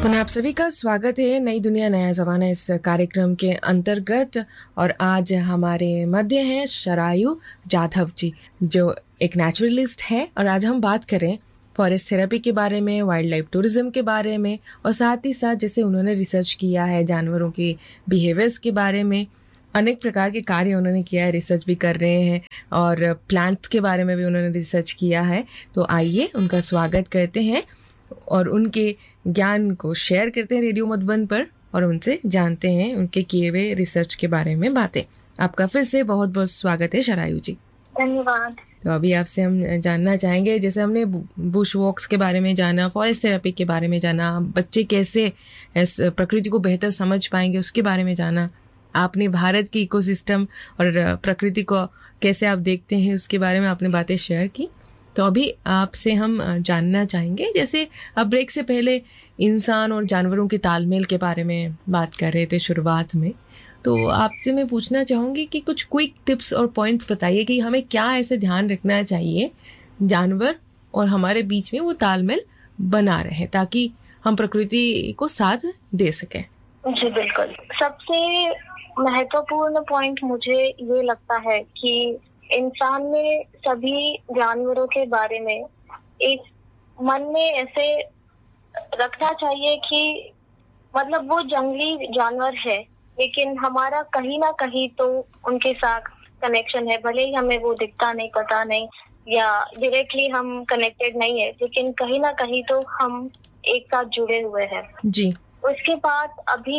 पुनः आप सभी का स्वागत है नई दुनिया नया ज़माना इस कार्यक्रम के अंतर्गत। और आज हमारे मध्य हैं शरायु जाधव जी, जो एक नेचुरलिस्ट है। और आज हम बात करें फॉरेस्ट थेरेपी के बारे में, वाइल्ड लाइफ टूरिज्म के बारे में, और साथ ही साथ जैसे उन्होंने रिसर्च किया है जानवरों के बिहेवियर्स के बारे में, अनेक प्रकार के कार्य उन्होंने किया है, रिसर्च भी कर रहे हैं, और प्लांट्स के बारे में भी उन्होंने रिसर्च किया है। तो आइए उनका स्वागत करते हैं और उनके ज्ञान को शेयर करते हैं रेडियो मधुबन पर, और उनसे जानते हैं उनके किए हुए रिसर्च के बारे में बातें। आपका फिर से बहुत बहुत स्वागत है शरायु जी। धन्यवाद। तो अभी आपसे हम जानना चाहेंगे, जैसे हमने बुश वॉक्स के बारे में जाना, फॉरेस्ट थेरेपी के बारे में जाना, बच्चे कैसे इस प्रकृति को बेहतर समझ पाएंगे उसके बारे में जाना, आपने भारत की इकोसिस्टम और प्रकृति को कैसे आप देखते हैं उसके बारे में आपने बातें शेयर की। तो अभी आपसे हम जानना चाहेंगे, जैसे अब ब्रेक से पहले इंसान और जानवरों के तालमेल के बारे में बात कर रहे थे शुरुआत में, तो आपसे मैं पूछना चाहूँगी कि कुछ क्विक टिप्स और पॉइंट्स बताइए कि हमें क्या ऐसे ध्यान रखना चाहिए जानवर और हमारे बीच में वो तालमेल बना रहे, ताकि हम प्रकृति को साथ दे सकें। जी बिल्कुल। सबसे महत्वपूर्ण पॉइंट मुझे ये लगता है कि इंसान ने सभी जानवरों के बारे में एक मन में ऐसे रखना चाहिए कि मतलब वो जंगली जानवर है, लेकिन हमारा कहीं ना कहीं तो उनके साथ कनेक्शन है। भले ही हमें वो दिखता नहीं, पता नहीं, या डायरेक्टली हम कनेक्टेड नहीं है, लेकिन कहीं ना कहीं तो हम एक साथ जुड़े हुए हैं जी। उसके बाद अभी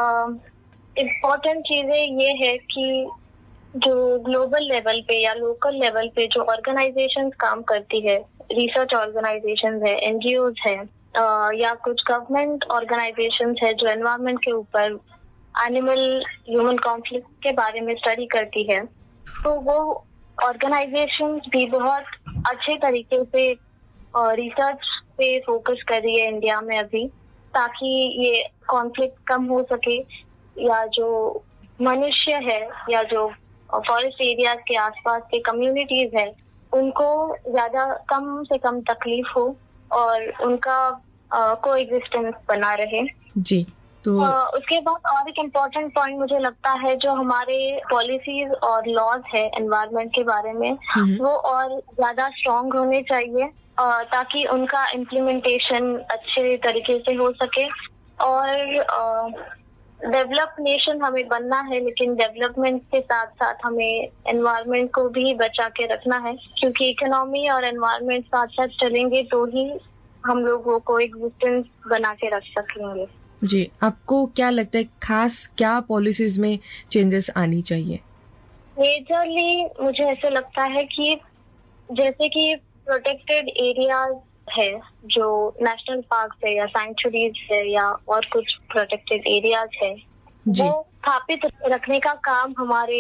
इम्पोर्टेंट चीजें ये है कि जो ग्लोबल लेवल पे या लोकल लेवल पे जो ऑर्गेनाइजेशंस काम करती है, रिसर्च ऑर्गेनाइजेशंस है, एनजीओज है, या कुछ गवर्नमेंट ऑर्गेनाइजेशंस है जो एनवायरनमेंट के ऊपर एनिमल ह्यूमन कॉन्फ्लिक्ट के बारे में स्टडी करती है, तो वो ऑर्गेनाइजेशंस भी बहुत अच्छे तरीके से रिसर्च पे फोकस कर रही है इंडिया में अभी, ताकि ये कॉन्फ्लिक्ट कम हो सके, या जो मनुष्य है या जो फॉरेस्ट एरियाज के आसपास के कम्युनिटीज है उनको ज्यादा कम से कम तकलीफ हो और उनका कोएग्जिस्टेंस बना रहे। जी। तो उसके बाद और एक इम्पोर्टेंट पॉइंट मुझे लगता है, जो हमारे पॉलिसीज और लॉज है एनवायरनमेंट के बारे में, वो और ज्यादा स्ट्रॉन्ग होने चाहिए ताकि उनका इम्प्लीमेंटेशन अच्छे तरीके से हो सके। और डेवलप नेशन हमें बनना है, लेकिन डेवलपमेंट के साथ साथ हमें एनवायरनमेंट को भी बचा के रखना है, क्योंकि इकोनॉमी और एनवायरनमेंट साथ साथ चलेंगे तो ही हम लोग वो कोएग्जिस्टेंस बना के रख सकेंगे। जी, आपको क्या लगता है खास क्या पॉलिसीज में चेंजेस आनी चाहिए? मेजरली मुझे ऐसे लगता है कि जैसे कि प्रोटेक्टेड एरियाज है, जो नेशनल पार्क है या सैंक्चुरीज है या और कुछ प्रोटेक्टेड एरियाज है, वो स्थापित रखने का काम हमारे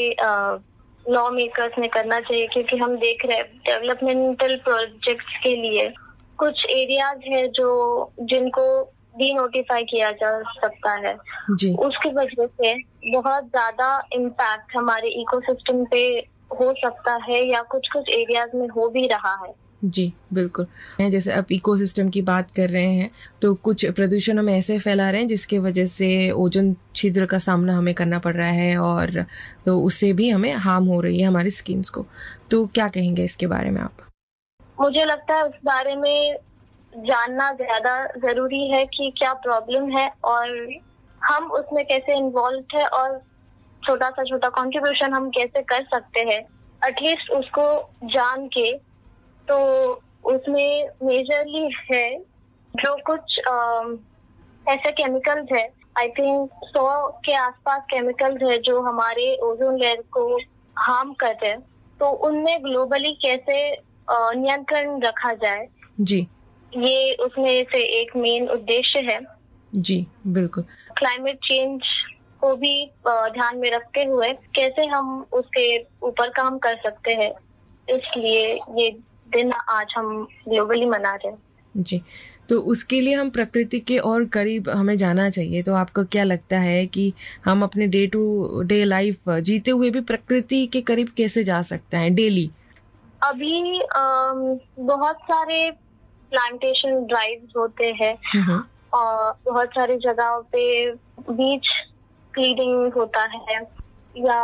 लॉ मेकर्स ने करना चाहिए, क्योंकि हम देख रहे हैं डेवलपमेंटल प्रोजेक्ट्स के लिए कुछ एरियाज है जो जिनको डी नोटिफाई किया जा सकता है जी। उसकी वजह से बहुत ज्यादा इम्पैक्ट हमारे इकोसिस्टम पे हो सकता है, या कुछ कुछ एरियाज में हो भी रहा है। जी बिल्कुल। जैसे अब इकोसिस्टम की बात कर रहे हैं, तो कुछ प्रदूषण हम ऐसे फैला रहे हैं जिसकी वजह से ओजोन छिद्र का सामना हमें करना पड़ रहा है, और तो उससे भी हमें हार्म हो रही है हमारी स्किन्स को। तो क्या कहेंगे इसके बारे में आप? मुझे लगता है उस बारे में जानना ज्यादा जरूरी है कि क्या प्रॉब्लम है और हम उसमें कैसे इन्वॉल्व है, और छोटा सा छोटा कंट्रीब्यूशन हम कैसे कर सकते हैं एटलीस्ट उसको जान के। तो उसमें मेजरली है जो कुछ ऐसे केमिकल्स है, आई थिंक 100 के आसपास केमिकल्स है जो हमारे ओजोन लेयर को हार्म करते हैं, तो उनमें ग्लोबली कैसे नियंत्रण रखा जाए, जी ये उसमें से एक मेन उद्देश्य है। जी बिल्कुल। क्लाइमेट चेंज को भी ध्यान में रखते हुए कैसे हम उसके ऊपर काम कर सकते हैं, इसलिए ये दिन आज हम ग्लोबली मना रहे हैं। जी, तो उसके लिए हम प्रकृति के और करीब हमें जाना चाहिए। तो आपको क्या लगता है कि हम अपने डे टू डे लाइफ जीते हुए भी प्रकृति के करीब कैसे जा सकते हैं डेली? अभी बहुत सारे प्लांटेशन ड्राइव्स होते हैं बहुत सारी जगहों पे बीच क्लीनिंग होता है, या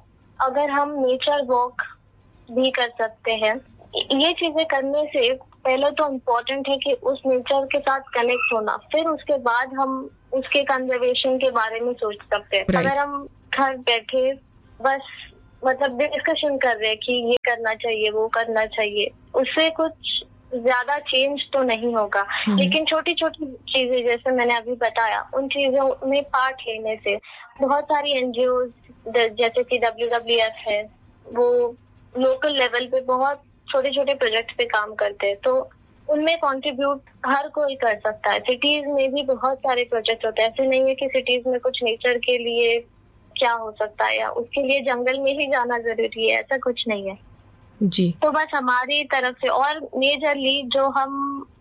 अगर हम नेचर वॉक भी कर सकते हैं। ये चीजें करने से पहले तो इम्पोर्टेंट है कि उस नेचर के साथ कनेक्ट होना, फिर उसके बाद हम उसके कंजर्वेशन के बारे में सोच सकते हैं। Right. अगर हम घर बैठे बस मतलब डिस्कशन कर रहे हैं कि ये करना चाहिए, वो करना चाहिए, उससे कुछ ज्यादा चेंज तो नहीं होगा। लेकिन छोटी छोटी चीजें जैसे मैंने अभी बताया, उन चीजों में पार्ट लेने से बहुत सारी एनजीओ जैसे कि WWF है, वो लोकल लेवल पे बहुत छोटे छोटे प्रोजेक्ट पे काम करते हैं, तो उनमें कंट्रीब्यूट हर कोई कर सकता है। सिटीज में भी बहुत सारे प्रोजेक्ट होते हैं, ऐसे नहीं है कि सिटीज में कुछ नेचर के लिए क्या हो सकता है या उसके लिए जंगल में ही जाना जरूरी है, ऐसा कुछ नहीं है जी। तो बस हमारी तरफ से, और मेजरली जो हम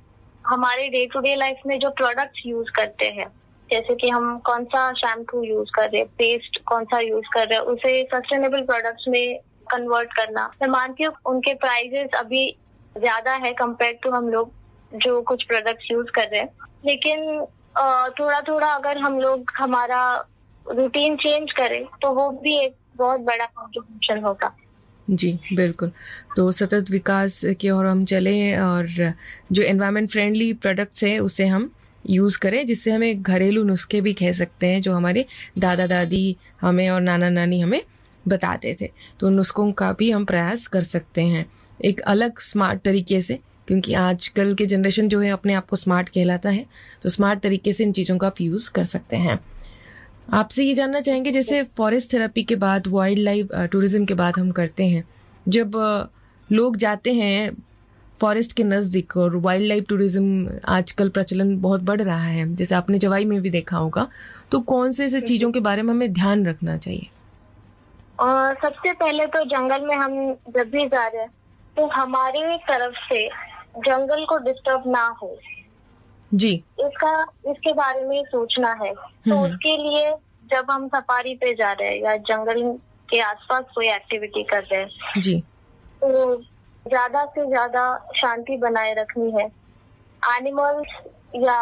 हमारे डे टू डे लाइफ में जो प्रोडक्ट्स यूज करते हैं, जैसे कि हम कौन सा शैम्पू यूज कर रहे हैं, पेस्ट कौन सा यूज कर रहे हैं, उसे सस्टेनेबल प्रोडक्ट्स में कन्वर्ट करना। मैं मानती हूँ उनके प्राइसेस अभी ज्यादा है कंपेयर टू हम लोग जो कुछ प्रोडक्ट्स यूज कर रहे हैं, लेकिन थोड़ा थोड़ा अगर हम लोग हमारा रूटीन चेंज करें तो वो भी एक बहुत बड़ा कंट्रीब्यूशन होगा। जी बिल्कुल। तो सतत विकास की ओर हम चले और जो एनवायरनमेंट फ्रेंडली प्रोडक्ट्स है उसे हम यूज़ करें, जिससे हमें घरेलू नुस्खे भी कह सकते हैं जो हमारे दादा दादी हमें और नाना नानी हमें बताते थे। तो उन नुस्खों का भी हम प्रयास कर सकते हैं एक अलग स्मार्ट तरीके से, क्योंकि आजकल के जनरेशन जो है अपने आप को स्मार्ट कहलाता है, तो स्मार्ट तरीके से इन चीज़ों का आप यूज़ कर सकते हैं। आपसे ये जानना चाहेंगे, जैसे फॉरेस्ट थेरेपी के बाद वाइल्ड लाइफ टूरिज्म के बाद हम करते हैं, जब लोग जाते हैं फॉरेस्ट के नज़दीक, और वाइल्ड लाइफ टूरिज्म आजकल प्रचलन बहुत बढ़ रहा है, जैसे आपने जवाई में भी देखा होगा, तो कौन से ऐसे चीज़ों के बारे में हमें ध्यान रखना चाहिए? सबसे पहले तो जंगल में हम जब भी जा रहे हैं तो हमारी तरफ से जंगल को डिस्टर्ब ना हो जी, इसके बारे में सोचना है। तो उसके लिए जब हम सफारी पे जा रहे हैं या जंगल के आसपास कोई एक्टिविटी कर रहे हैं जी, तो ज्यादा से ज्यादा शांति बनाए रखनी है। एनिमल्स या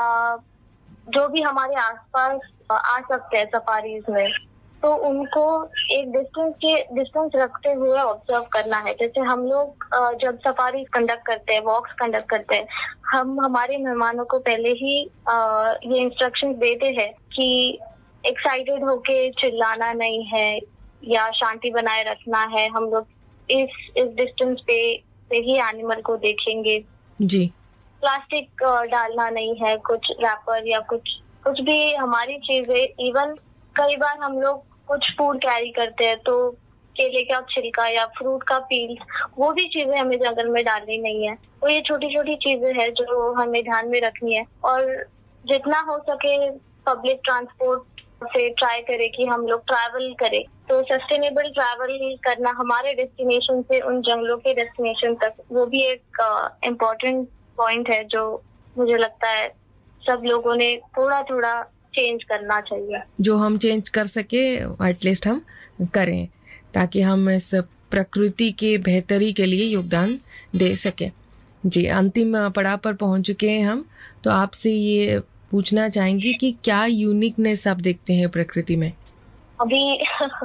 जो भी हमारे आसपास आ सकते हैं सफारीज में, तो उनको एक डिस्टेंस रखते हुए ऑब्जर्व करना है। जैसे हम लोग जब सफारी कंडक्ट करते हैं, वॉक्स कंडक्ट करते हैं, हम हमारे मेहमानों को पहले ही ये इंस्ट्रक्शंस देते हैं कि एक्साइटेड होके चिल्लाना नहीं है या शांति बनाए रखना है। हम लोग इस डिस्टेंस पे ही एनिमल को देखेंगे। जी, प्लास्टिक डालना नहीं है, कुछ रैपर या कुछ भी हमारी चीजें। इवन कई बार हम लोग कुछ फूड कैरी करते हैं तो केले का छिलका या फ्रूट का पील, वो भी चीजें हमें जंगल में डालनी नहीं है। तो ये छोटी छोटी चीजें हैं जो हमें ध्यान में रखनी है, और जितना हो सके पब्लिक ट्रांसपोर्ट से ट्राई करें कि हम लोग ट्रैवल करें। तो सस्टेनेबल ट्रैवल करना हमारे डेस्टिनेशन से उन जंगलों के डेस्टिनेशन तक, वो भी एक इम्पोर्टेंट पॉइंट है जो मुझे लगता है सब लोगों ने थोड़ा थोड़ा चेंज करना चाहिए। जो हम चेंज कर सके एटलीस्ट हम करें, ताकि हम इस प्रकृति के बेहतरी के लिए योगदान दे सकें। जी, अंतिम पड़ाव पर पहुंच चुके हैं हम, तो आपसे ये पूछना चाहेंगे कि क्या यूनिकनेस आप देखते हैं प्रकृति में? अभी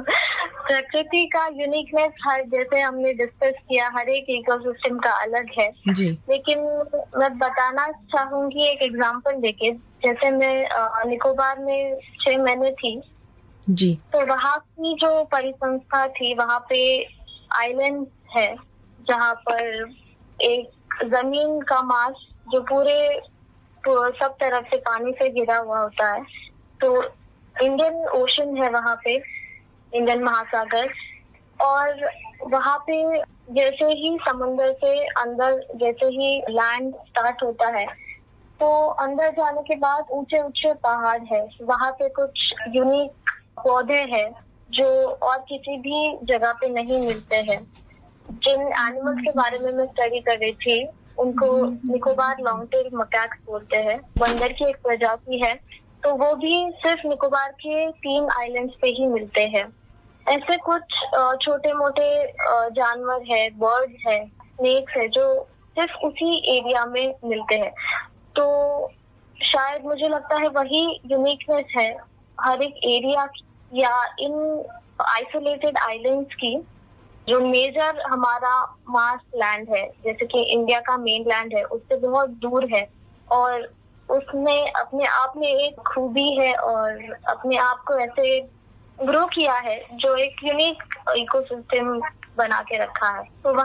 प्रकृति का यूनिकनेस हर, जैसे हमने डिस्कस किया, हर एक इकोसिस्टम का अलग है जी, लेकिन मैं बताना चाहूंगी एक एग्जांपल देके। जैसे मैं निकोबार में 6 महीने थी जी, तो वहाँ की जो परिसंस्था थी, वहाँ पे आइलैंड है जहाँ पर एक जमीन का मास जो पूरे सब तरफ से पानी से घिरा हुआ होता है। तो इंडियन ओशन है वहाँ पे, इंडियन महासागर, और वहाँ पे जैसे ही समुद्र से अंदर, जैसे ही लैंड स्टार्ट होता है तो अंदर जाने के बाद ऊंचे ऊंचे पहाड़ है। वहाँ पे कुछ यूनिक पौधे हैं जो और किसी भी जगह पे नहीं मिलते हैं। जिन एनिमल्स के बारे में मैं स्टडी कर रही थी उनको निकोबार लॉन्ग टेल मकैक्स बोलते हैं, बंदर की एक प्रजाति है। तो वो भी सिर्फ निकोबार के 3 आइलैंड्स पे ही मिलते हैं। ऐसे कुछ छोटे मोटे जानवर है, बर्ड्स है, स्नेक्स है जो सिर्फ उसी एरिया में मिलते हैं। तो शायद मुझे लगता है वही यूनिकनेस है हर एक एरिया की या इन आइसोलेटेड आइलैंड्स की। जो मेजर हमारा मास लैंड है, जैसे कि इंडिया का मेन लैंड है, उससे बहुत दूर है और उसमें अपने आप में एक खूबी है और अपने आप को ऐसे ग्रो किया है जो एक यूनिक इकोसिस्टम बना के रखा है। तो